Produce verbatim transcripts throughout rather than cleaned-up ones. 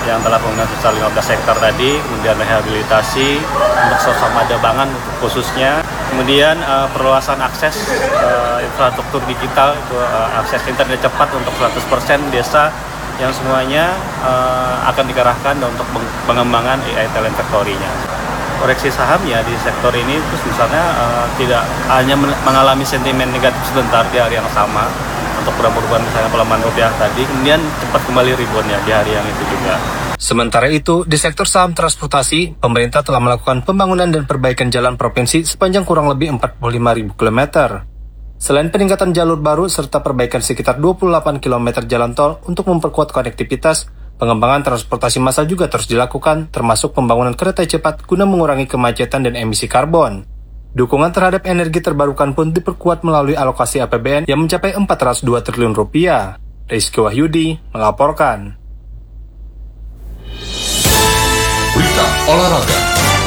yang telah pembangunan sekitar lima belas hektar tadi, kemudian rehabilitasi untuk swasembada pangan khususnya, kemudian uh, perluasan akses uh, infrastruktur digital, itu uh, akses internet cepat untuk seratus persen desa yang semuanya uh, akan dikerahkan untuk pengembangan A I Talent Factory-nya. Koreksi sahamnya di sektor ini terus misalnya uh, tidak hanya mengalami sentimen negatif sebentar di hari yang sama untuk perubahan misalnya pelemahan rupiah tadi, kemudian cepat kembali reboundnya di hari yang itu juga. Sementara itu, di sektor saham transportasi, pemerintah telah melakukan pembangunan dan perbaikan jalan provinsi sepanjang kurang lebih empat puluh lima ribu kilometer. Selain peningkatan jalur baru serta perbaikan sekitar dua puluh delapan kilometer jalan tol untuk memperkuat konektivitas, pengembangan transportasi massal juga terus dilakukan, termasuk pembangunan kereta cepat guna mengurangi kemacetan dan emisi karbon. Dukungan terhadap energi terbarukan pun diperkuat melalui alokasi A P B N yang mencapai empat ratus dua triliun rupiah. Rizky Wahyudi melaporkan. Berita olahraga.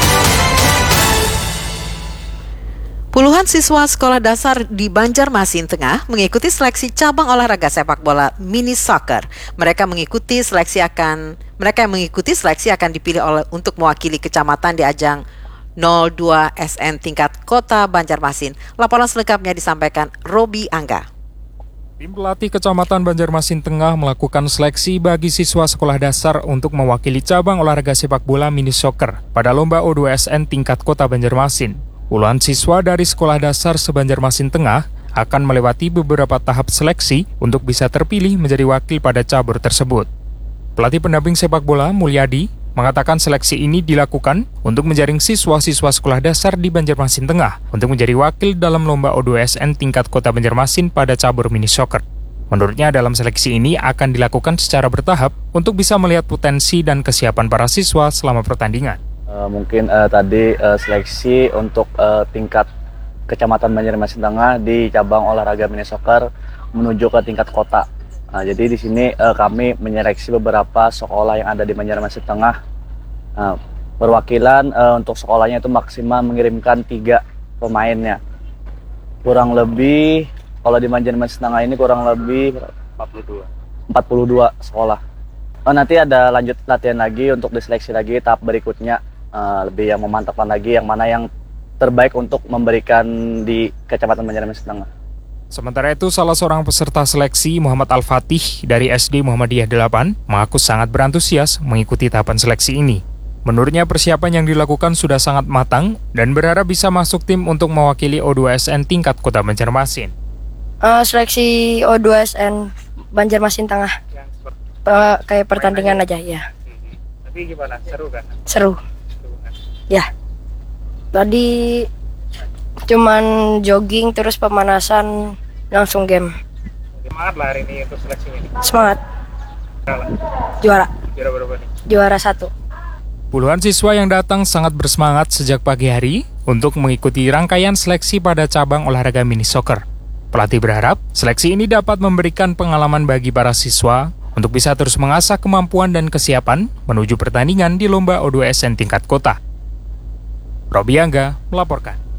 Puluhan siswa sekolah dasar di Banjarmasin Tengah mengikuti seleksi cabang olahraga sepak bola mini soccer. Mereka mengikuti seleksi akan mereka yang mengikuti seleksi akan dipilih oleh untuk mewakili kecamatan di ajang nol dua S N tingkat kota Banjarmasin. Laporan selengkapnya disampaikan Robi Angga. Tim pelatih Kecamatan Banjarmasin Tengah melakukan seleksi bagi siswa sekolah dasar untuk mewakili cabang olahraga sepak bola mini soccer pada lomba O dua S N tingkat kota Banjarmasin. Puluhan siswa dari sekolah dasar se-Banjarmasin Tengah akan melewati beberapa tahap seleksi untuk bisa terpilih menjadi wakil pada cabur tersebut. Pelatih pendamping sepak bola Mulyadi mengatakan seleksi ini dilakukan untuk menjaring siswa-siswa sekolah dasar di Banjarmasin Tengah untuk menjadi wakil dalam lomba O dua S N tingkat kota Banjarmasin pada cabur mini soccer. Menurutnya dalam seleksi ini akan dilakukan secara bertahap untuk bisa melihat potensi dan kesiapan para siswa selama pertandingan. Uh, mungkin uh, tadi uh, seleksi untuk uh, tingkat Kecamatan Banjarmasin Tengah di cabang olahraga mini soccer menuju ke tingkat kota. Nah, jadi di sini uh, kami menyeleksi beberapa sekolah yang ada di Banjarmasin Tengah. Uh, perwakilan uh, untuk sekolahnya itu maksimal mengirimkan tiga pemainnya. Kurang lebih kalau di Banjarmasin Tengah ini kurang lebih empat puluh dua sekolah. Oh, nanti ada lanjut latihan lagi untuk diseleksi lagi tahap berikutnya. Uh, lebih yang memantapkan lagi yang mana yang terbaik untuk memberikan di Kecamatan Banjarmasin Tengah. Sementara itu, salah seorang peserta seleksi, Muhammad Al-Fatih dari S D Muhammadiyah delapan, mengaku sangat berantusias mengikuti tahapan seleksi ini. Menurutnya persiapan yang dilakukan sudah sangat matang dan berharap bisa masuk tim untuk mewakili O dua S N tingkat kota Banjarmasin. Uh, seleksi O dua S N Banjarmasin Tengah, uh, kayak pertandingan aja ya. Hmm. Tapi gimana? Seru kan? Seru. Ya, tadi cuman jogging terus pemanasan langsung game. Semangat lah hari ini untuk seleksinya. Semangat. Kalah. Juara. Juara berapa nih? Juara satu. Puluhan siswa yang datang sangat bersemangat sejak pagi hari untuk mengikuti rangkaian seleksi pada cabang olahraga mini soccer. Pelatih berharap seleksi ini dapat memberikan pengalaman bagi para siswa untuk bisa terus mengasah kemampuan dan kesiapan menuju pertandingan di lomba O dua S N tingkat kota. Robi Angga melaporkan.